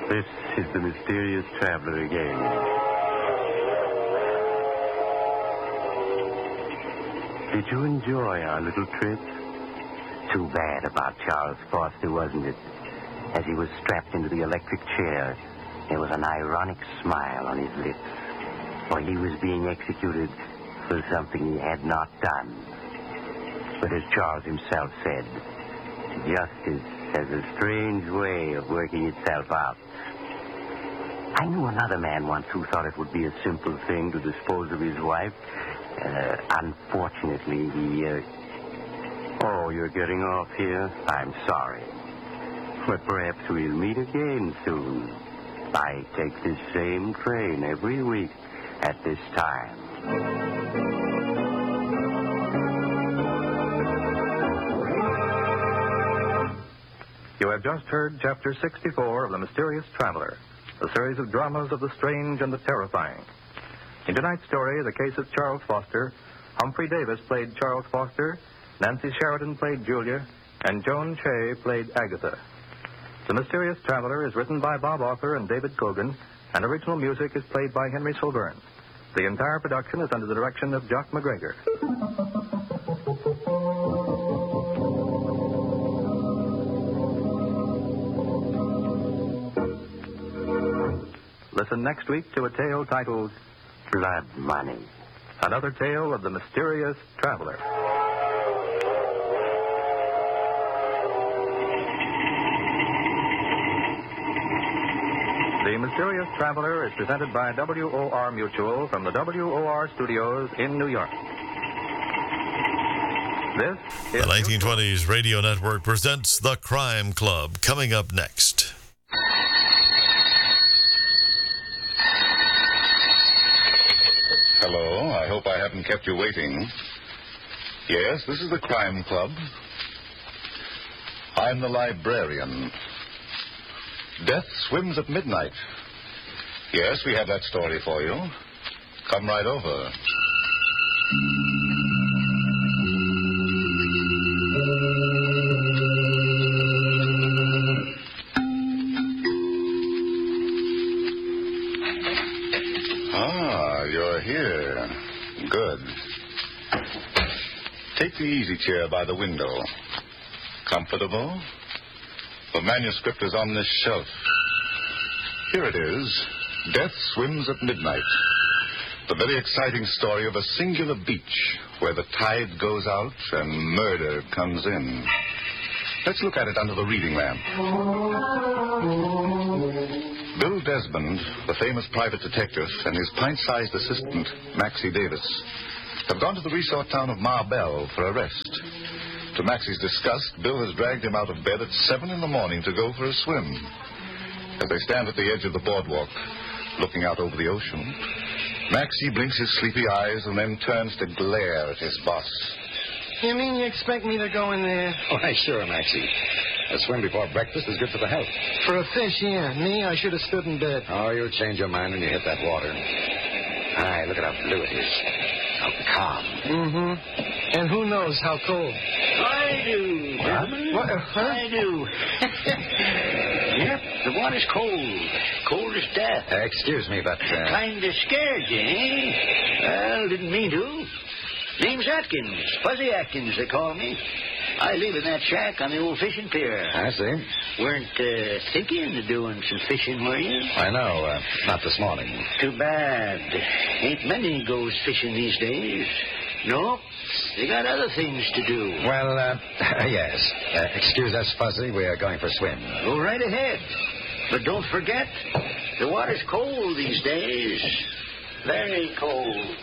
This is the mysterious traveler again. Did you enjoy our little trip? Too bad about Charles Foster, wasn't it? As he was strapped into the electric chair, there was an ironic smile on his lips, for he was being executed for something he had not done. But as Charles himself said, justice has a strange way of working itself out. I knew another man once who thought it would be a simple thing to dispose of his wife. Unfortunately, he... Oh, you're getting off here? I'm sorry. But perhaps we'll meet again soon. I take this same train every week at this time. You have just heard Chapter 64 of The Mysterious Traveler, a series of dramas of the strange and the terrifying. In tonight's story, the case of Charles Foster, Humphrey Davis played Charles Foster, Nancy Sheridan played Julia, and Joan Shea played Agatha. The Mysterious Traveler is written by Bob Arthur and David Cogan, and original music is played by Henry Silverne. The entire production is under the direction of Jock McGregor. Listen next week to a tale titled Blood Money. Another tale of the Mysterious Traveler. The Mysterious Traveler is presented by WOR Mutual from the WOR Studios in New York. This is the 1920s Radio Network presents The Crime Club, coming up next. Hello, I hope I haven't kept you waiting. Yes, this is the Crime Club. I'm the librarian. Death swims at midnight. Yes, we have that story for you. Come right over. You're here. Good. Take the easy chair by the window. Comfortable? The manuscript is on this shelf. Here it is. Death Swims at Midnight. The very exciting story of a singular beach where the tide goes out and murder comes in. Let's look at it under the reading lamp. Bill Desmond, the famous private detective, and his pint-sized assistant, Maxie Davis, have gone to the resort town of Marbella for a rest. To Maxie's disgust, Bill has dragged him out of bed at 7 in the morning to go for a swim. As they stand at the edge of the boardwalk, looking out over the ocean, Maxie blinks his sleepy eyes and then turns to glare at his boss. You mean you expect me to go in there? Why, sure, Maxie. A swim before breakfast is good for the health. For a fish, yeah. Me, I should have stood in bed. Oh, you'll change your mind when you hit that water. Aye, look at how blue it is. How calm. Mm-hmm. And who knows how cold. I do. What? Huh? I do. Yep, the water's cold. Cold as death. Excuse me, but... Kind of scared you, eh? Well, didn't mean to. Name's Atkins. Fuzzy Atkins, they call me. I live in that shack on the old fishing pier. I see. Weren't thinking of doing some fishing, were you? I know. Not this morning. Too bad. Ain't many goes fishing these days. Nope. They got other things to do. Well, yes. Excuse us, Fuzzy. We are going for a swim. Go right ahead. But don't forget, the water's cold these days. Very cold.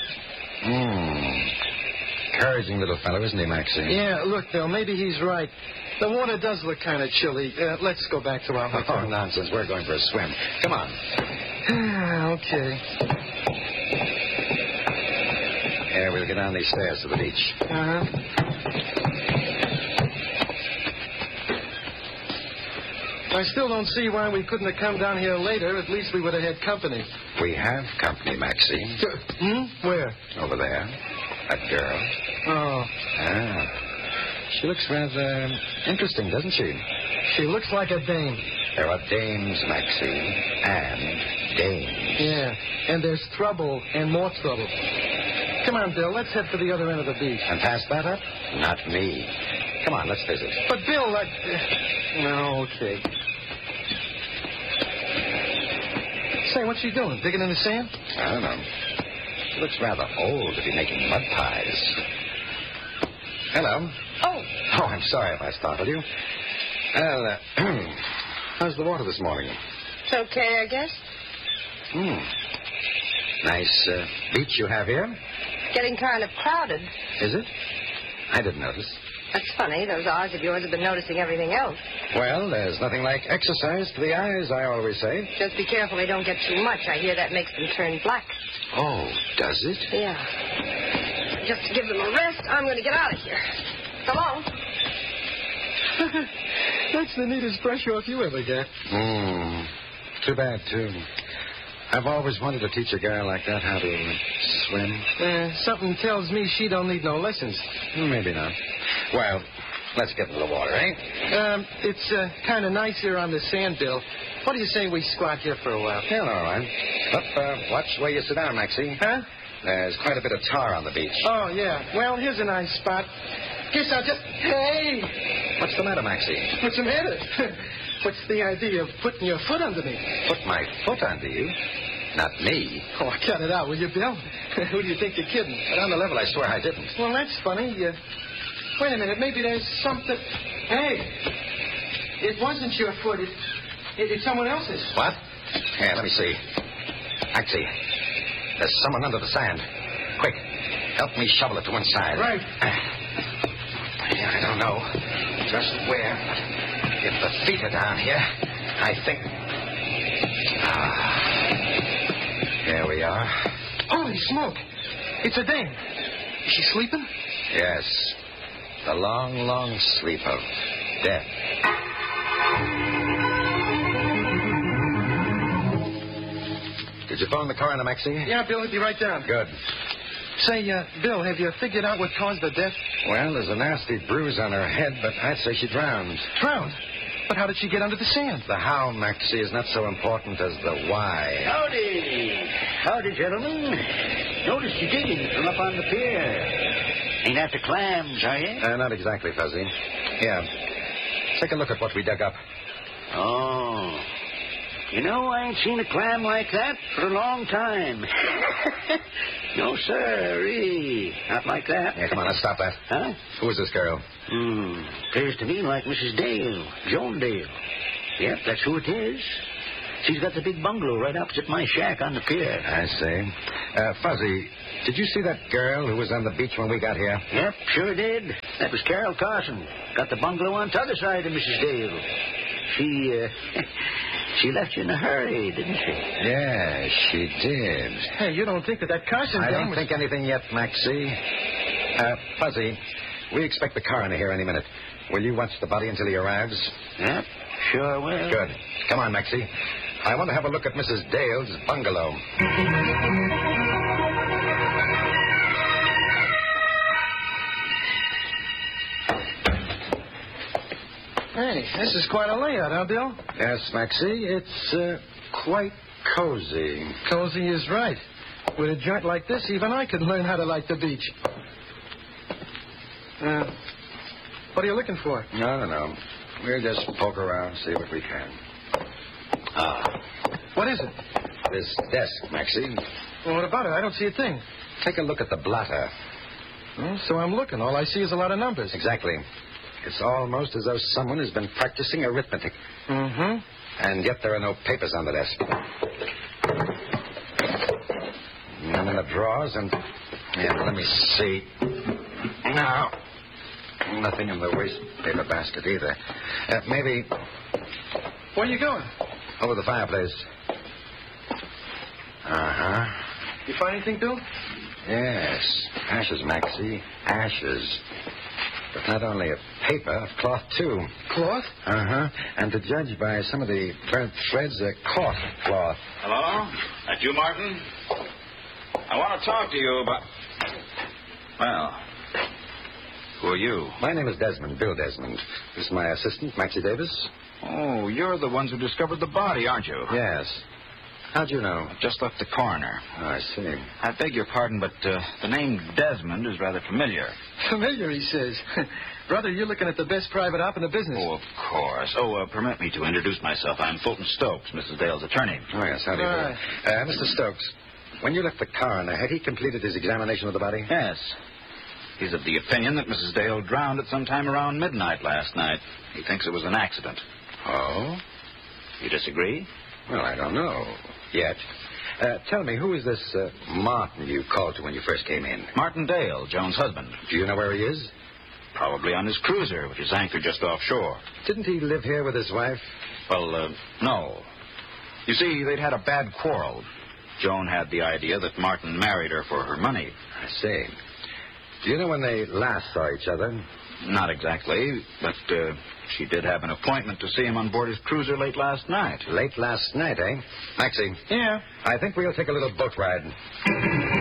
Encouraging little fellow, isn't he, Maxie? Yeah, look, Bill, maybe he's right. The water does look kind of chilly. Let's go back to our hotel. Oh, nonsense. We're going for a swim. Come on. Okay. Yeah, we'll get down these stairs to the beach. Uh-huh. I still don't see why we couldn't have come down here later. At least we would have had company. We have company, Maxie. Where? Over there. That girl. Oh. Ah. She looks rather interesting, doesn't she? She looks like a dame. There are dames, Maxie, and dames. Yeah, and there's trouble and more trouble. Come on, Bill, let's head for the other end of the beach. And pass that up? Not me. Come on, let's visit. But, Bill, No, okay. Say, what's she doing? Digging in the sand? I don't know. She looks rather old to be making mud pies. Hello. Oh, I'm sorry if I startled you. Well, how's the water this morning? It's okay, I guess. Nice beach you have here. Getting kind of crowded. Is it? I didn't notice. That's funny. Those eyes of yours have been noticing everything else. Well, there's nothing like exercise for the eyes, I always say. Just be careful they don't get too much. I hear that makes them turn black. Oh, does it? Yeah. Just to give them a rest, I'm going to get out of here. So long. That's the neatest brush off you ever get. Too bad, too. I've always wanted to teach a girl like that how to swim. Something tells me she don't need no lessons. Maybe not. Well, let's get into the water, eh? It's kind of nice here on the sand, Bill. What do you say we squat here for a while? Yeah, all right. But watch where you sit down, Maxie. Huh? There's quite a bit of tar on the beach. Oh, yeah. Well, here's a nice spot. Guess I'll just... Hey! What's the matter, Maxie? What's the matter? What's the idea of putting your foot under me? Put my foot under you? Not me. Oh, cut it out, will you, Bill? Who do you think you're kidding? But on the level, I swear I didn't. Well, that's funny. Wait a minute. Maybe there's something... Hey! It wasn't your foot. It's someone else's. What? Here, let me see. Maxie, there's someone under the sand. Quick, help me shovel it to one side. Right. I don't know just where, but if the feet are down here, I think... Here we are. Holy smoke. It's a dame. Is she sleeping? Yes. The long, long sleep of death. Did you phone the coroner, Maxie? Yeah, Bill, he'll be right down. Good. Say, Bill, have you figured out what caused the death? Well, there's a nasty bruise on her head, but I'd say she drowned. Drowned? But how did she get under the sand? The how, Maxie, is not so important as the why. Howdy. Howdy, gentlemen. Noticed you digging from up on the pier. Ain't after clams, are you? Not exactly, Fuzzy. Here, take a look at what we dug up. Oh. You know, I ain't seen a clam like that for a long time. No, sir. Not like that. Yeah, come on, let's stop that. Huh? Who is this girl? Appears to me like Mrs. Dale, Joan Dale. Yep, that's who it is. She's got the big bungalow right opposite my shack on the pier. I see. Fuzzy, did you see that girl who was on the beach when we got here? Yep, sure did. That was Carol Carson. Got the bungalow on the other side of Mrs. Dale. She left you in a hurry, didn't she? Yeah, she did. Hey, you don't think that Carson I dame don't think anything yet, Maxie. Fuzzy, we expect the coroner here any minute. Will you watch the body until he arrives? Yep, sure will. Good. Come on, Maxie. I want to have a look at Mrs. Dale's bungalow. Hey, this is quite a layout, huh, Bill? Yes, Maxie, it's quite cozy. Cozy is right. With a joint like this, even I could learn how to like the beach. What are you looking for? I don't know. We'll just poke around, see what we can. What is it? This desk, Maxie. Well, what about it? I don't see a thing. Take a look at the blotter. So I'm looking. All I see is a lot of numbers. Exactly. It's almost as though someone has been practicing arithmetic. Mm-hmm. And yet there are no papers on the desk. None in the drawers, and let me see. No. Nothing in the waste paper basket either. Maybe... Where are you going? Over the fireplace. Uh-huh. You find anything, Bill? Yes. Ashes, Maxie. Ashes. But not only of paper, of cloth, too. Cloth? Uh-huh. And to judge by some of the burnt threads, caught cloth. Hello? That you, Martin? I want to talk to you about... Well, who are you? My name is Desmond, Bill Desmond. This is my assistant, Maxie Davis. Oh, you're the ones who discovered the body, aren't you? Yes. How'd you know? I just left the coroner. Oh, I see. I beg your pardon, but the name Desmond is rather familiar. Familiar, he says. Brother, you're looking at the best private op in the business. Oh, of course. Oh, permit me to introduce myself. I'm Fulton Stokes, Mrs. Dale's attorney. Oh, yes, how do you do? Mr. Stokes, when you left the coroner, had he completed his examination of the body? Yes. He's of the opinion that Mrs. Dale drowned at some time around midnight last night. He thinks it was an accident. Oh? You disagree? Well, I don't know yet. Tell me, who is this Martin you called to when you first came in? Martin Dale, Joan's husband. Do you know where he is? Probably on his cruiser, which is anchored just offshore. Didn't he live here with his wife? Well, no. You see, they'd had a bad quarrel. Joan had the idea that Martin married her for her money. I see. Do you know when they last saw each other? Not exactly, but she did have an appointment to see him on board his cruiser late last night. Late last night, eh? Maxie. Yeah. I think we'll take a little boat ride.